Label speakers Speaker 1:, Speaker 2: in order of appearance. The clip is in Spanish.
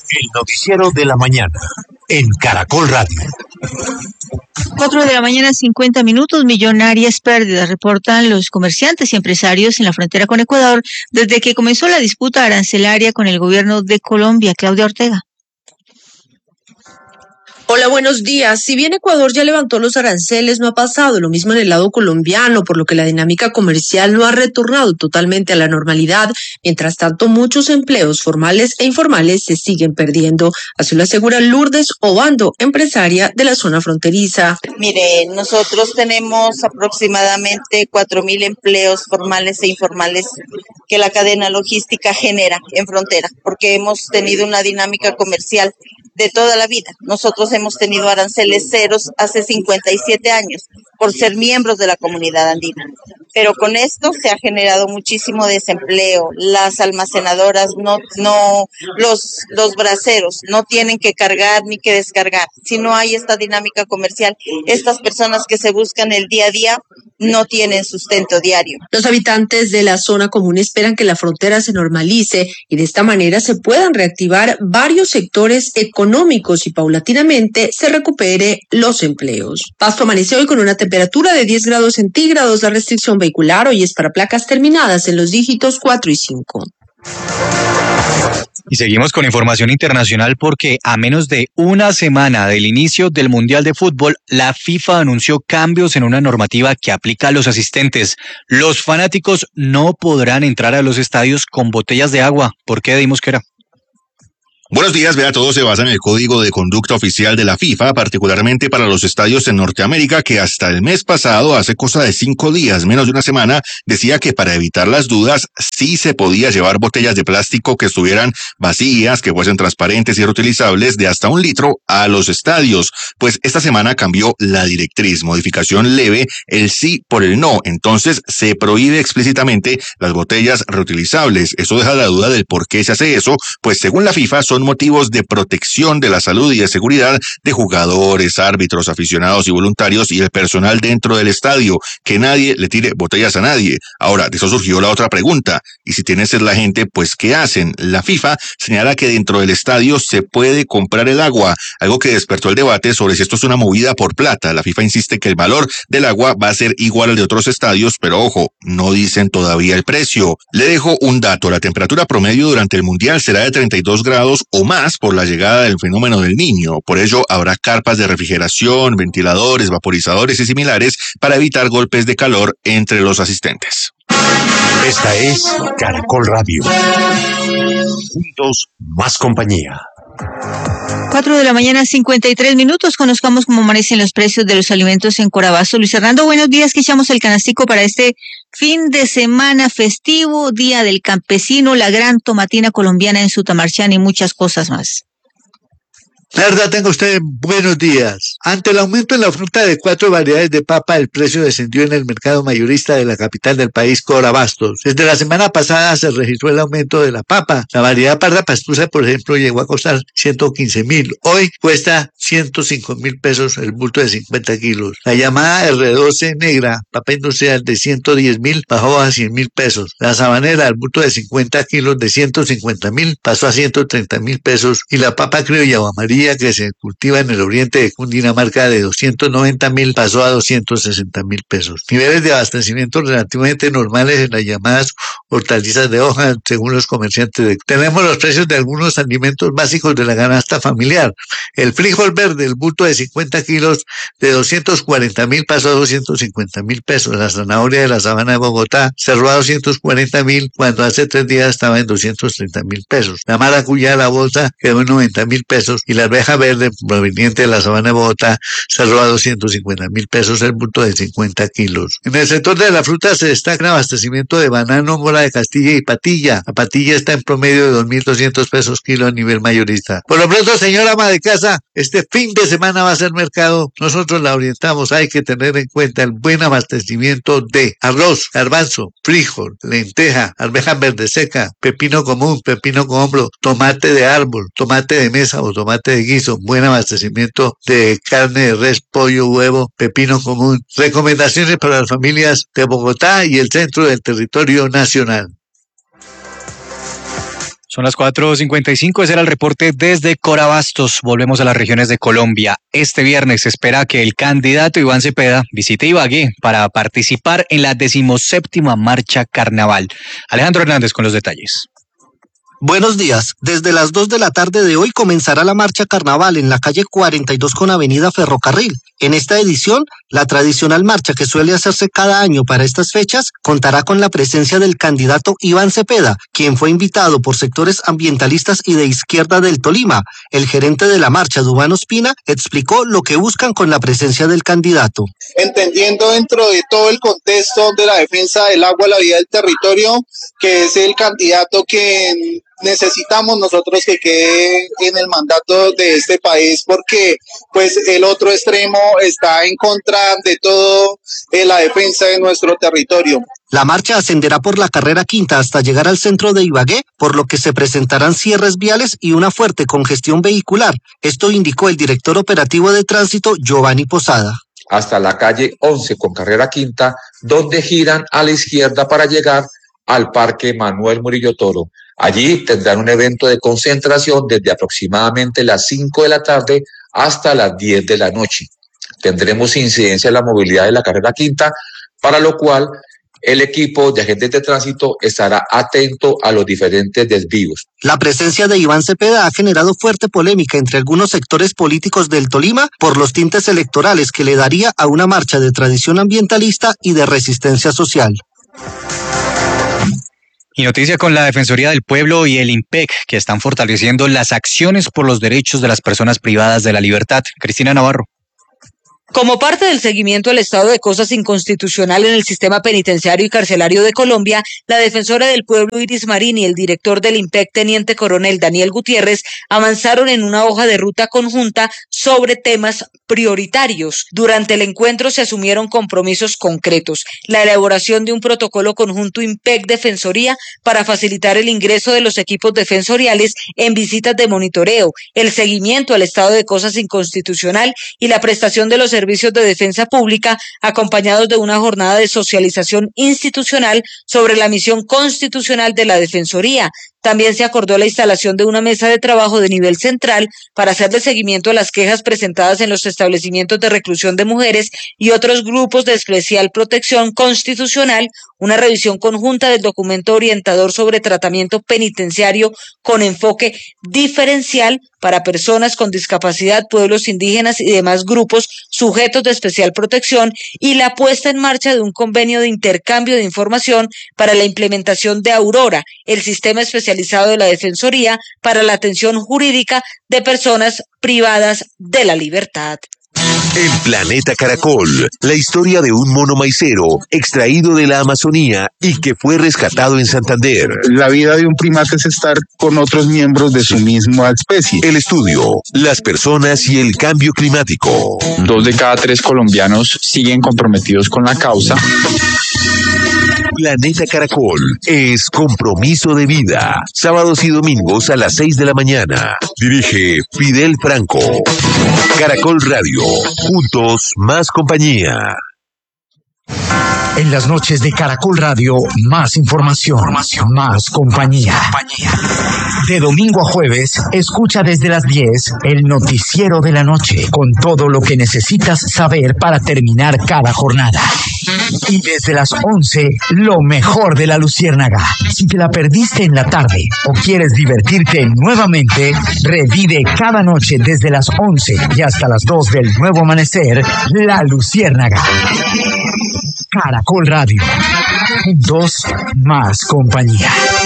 Speaker 1: El noticiero de la mañana en Caracol Radio.
Speaker 2: 4:50 a.m, millonarias pérdidas reportan los comerciantes y empresarios en la frontera con Ecuador desde que comenzó la disputa arancelaria con el gobierno de Colombia. Claudia Ortega.
Speaker 3: Hola, buenos días. Si bien Ecuador ya levantó los aranceles, no ha pasado lo mismo en el lado colombiano, por lo que la dinámica comercial no ha retornado totalmente a la normalidad. Mientras tanto, muchos empleos formales e informales se siguen perdiendo. Así lo asegura Lourdes Obando, empresaria de la zona fronteriza.
Speaker 4: Mire, nosotros tenemos aproximadamente 4.000 empleos formales e informales que la cadena logística genera en frontera, porque hemos tenido una dinámica comercial de toda la vida. Nosotros hemos tenido aranceles ceros hace 57 años por ser miembros de la comunidad andina. Pero con esto se ha generado muchísimo desempleo. Las almacenadoras los braceros no tienen que cargar ni que descargar. Si no hay esta dinámica comercial, estas personas que se buscan el día a día no tienen sustento diario.
Speaker 3: Los habitantes de la zona común esperan que la frontera se normalice y de esta manera se puedan reactivar varios sectores económicos y paulatinamente se recupere los empleos. Pasto amaneció hoy con una temperatura de 10 grados centígrados. La restricción vehicular hoy es para placas terminadas en los dígitos 4 y 5.
Speaker 5: Y seguimos con información internacional porque a menos de una semana del inicio del Mundial de Fútbol, la FIFA anunció cambios en una normativa que aplica a los asistentes. Los fanáticos no podrán entrar a los estadios con botellas de agua. ¿Por qué, Eddie Mosquera?
Speaker 6: Buenos días, vea, todo se basa en el Código de Conducta Oficial de la FIFA, particularmente para los estadios en Norteamérica, que hasta el mes pasado, hace cosa de 5 días, menos de una semana, decía que para evitar las dudas, sí se podía llevar botellas de plástico que estuvieran vacías, que fuesen transparentes y reutilizables de hasta 1 litro a los estadios. Pues esta semana cambió la directriz, modificación leve, el sí por el no. Entonces se prohíbe explícitamente las botellas reutilizables. Eso deja la duda del por qué se hace eso, pues según la FIFA son motivos de protección de la salud y de seguridad de jugadores, árbitros, aficionados y voluntarios y el personal dentro del estadio, que nadie le tire botellas a nadie. Ahora, de eso surgió la otra pregunta, y si tiene sed la gente, pues ¿qué hacen? La FIFA señala que dentro del estadio se puede comprar el agua, algo que despertó el debate sobre si esto es una movida por plata. La FIFA insiste que el valor del agua va a ser igual al de otros estadios, pero ojo, no dicen todavía el precio. Le dejo un dato, la temperatura promedio durante el Mundial será de 32 grados o más por la llegada del fenómeno del Niño. Por ello, habrá carpas de refrigeración, ventiladores, vaporizadores y similares para evitar golpes de calor entre los asistentes.
Speaker 1: Esta es Caracol Radio. Juntos, más compañía.
Speaker 2: 4:53 a.m, conozcamos cómo amanecen los precios de los alimentos en Corabasto. Luis Hernando, buenos días, que echamos el canastico para este fin de semana festivo, Día del Campesino, la gran tomatina colombiana en Sutamarchán y muchas cosas más.
Speaker 7: La verdad, tenga usted buenos días. Ante el aumento en la fruta de 4 variedades de papa, el precio descendió en el mercado mayorista de la capital del país, Corabastos. Desde la semana pasada se registró el aumento de la papa. La variedad parda pastusa, por ejemplo, llegó a costar 115.000. Hoy cuesta 105.000 pesos el bulto de 50 kilos. La llamada R12 negra, papa industrial de 110.000, bajó a 100.000 pesos. La sabanera, el bulto de 50 kilos de 150.000, pasó a 130.000 pesos. Y la papa criolla o amarilla, que se cultiva en el oriente de Cundinamarca, de 290.000 pasó a 260.000 pesos. Niveles de abastecimiento relativamente normales en las llamadas hortalizas de hoja, según los comerciantes. Tenemos los precios de algunos alimentos básicos de la canasta familiar. El frijol verde, el bulto de 50 kilos, de 240.000 pasó a 250.000 pesos. La zanahoria de la sabana de Bogotá cerró a 240.000 cuando hace 3 días estaba en 230.000 pesos. La maracuyá de la bolsa quedó en 90.000 pesos y la arveja verde proveniente de la sabana de Bogotá cerró a 250.000 pesos el bulto de 50 kilos. En el sector de la fruta se destaca el abastecimiento de banano, mora de Castilla y patilla. La patilla está en promedio de 2.200 pesos kilo a nivel mayorista. Por lo pronto, señora ama de casa, este fin de semana va a ser mercado. Nosotros la orientamos. Hay que tener en cuenta el buen abastecimiento de arroz, garbanzo, frijol, lenteja, arveja verde seca, pepino común, pepino con hombro, tomate de árbol, tomate de mesa o tomate de guiso, buen abastecimiento de carne de res, pollo, huevo, pepino común. Recomendaciones para las familias de Bogotá y el centro del territorio nacional.
Speaker 5: Son las 4:55, ese era el reporte desde Corabastos. Volvemos a las regiones de Colombia. Este viernes se espera que el candidato Iván Cepeda visite Ibagué para participar en la 17ª Marcha Carnaval. Alejandro Hernández con los detalles.
Speaker 8: Buenos días. Desde las 2 de la tarde de hoy comenzará la marcha carnaval en la calle 42 con avenida Ferrocarril. En esta edición, la tradicional marcha que suele hacerse cada año para estas fechas contará con la presencia del candidato Iván Cepeda, quien fue invitado por sectores ambientalistas y de izquierda del Tolima. El gerente de la marcha, Duván Ospina, explicó lo que buscan con la presencia del candidato.
Speaker 9: Entendiendo dentro de todo el contexto de la defensa del agua, la vida del territorio, que es el candidato que necesitamos nosotros que quede en el mandato de este país, porque pues el otro extremo está en contra de todo la defensa de nuestro territorio.
Speaker 8: La marcha ascenderá por la carrera quinta hasta llegar al centro de Ibagué, por lo que se presentarán cierres viales y una fuerte congestión vehicular. Esto indicó el director operativo de tránsito, Giovanni Posada.
Speaker 10: Hasta la calle 11 con carrera quinta, donde giran a la izquierda para llegar al Parque Manuel Murillo Toro. Allí tendrán un evento de concentración desde aproximadamente las 5 de la tarde hasta las 10 de la noche. Tendremos incidencia en la movilidad de la carrera quinta, para lo cual el equipo de agentes de tránsito estará atento a los diferentes desvíos.
Speaker 8: La presencia de Iván Cepeda ha generado fuerte polémica entre algunos sectores políticos del Tolima por los tintes electorales que le daría a una marcha de tradición ambientalista y de resistencia social.
Speaker 5: Y noticia con la Defensoría del Pueblo y el IMPEC, que están fortaleciendo las acciones por los derechos de las personas privadas de la libertad. Cristina Navarro.
Speaker 11: Como parte del seguimiento al estado de cosas inconstitucional en el sistema penitenciario y carcelario de Colombia, la defensora del pueblo Iris Marín y el director del IMPEC, teniente coronel Daniel Gutiérrez, avanzaron en una hoja de ruta conjunta sobre temas prioritarios. Durante el encuentro se asumieron compromisos concretos: la elaboración de un protocolo conjunto IMPEC-Defensoría para facilitar el ingreso de los equipos defensoriales en visitas de monitoreo, el seguimiento al estado de cosas inconstitucional y la prestación de los servicios de defensa pública, acompañados de una jornada de socialización institucional sobre la misión constitucional de la Defensoría. También se acordó la instalación de una mesa de trabajo de nivel central para hacerle seguimiento a las quejas presentadas en los establecimientos de reclusión de mujeres y otros grupos de especial protección constitucional, una revisión conjunta del documento orientador sobre tratamiento penitenciario con enfoque diferencial para personas con discapacidad, pueblos indígenas y demás grupos sujetos de especial protección, y la puesta en marcha de un convenio de intercambio de información para la implementación de Aurora, el sistema especializado de la Defensoría para la atención jurídica de personas privadas de la libertad.
Speaker 1: En Planeta Caracol, la historia de un mono maicero extraído de la Amazonía y que fue rescatado en Santander.
Speaker 12: La vida de un primate es estar con otros miembros de su misma especie.
Speaker 1: El estudio, las personas y el cambio climático.
Speaker 12: 2 de cada 3 colombianos siguen comprometidos con la causa.
Speaker 1: Planeta Caracol es compromiso de vida. Sábados y domingos a las 6 de la mañana. Dirige Fidel Franco. Caracol Radio. Juntos, más compañía.
Speaker 13: En las noches de Caracol Radio, más información, más compañía. De domingo a jueves, escucha desde las 10 el noticiero de la noche, con todo lo que necesitas saber para terminar cada jornada. Y desde las 11, lo mejor de la Luciérnaga. Si te la perdiste en la tarde o quieres divertirte nuevamente, revive cada noche desde las 11 y hasta las 2 del nuevo amanecer, La Luciérnaga. Caracol Radio. Juntos, más compañía.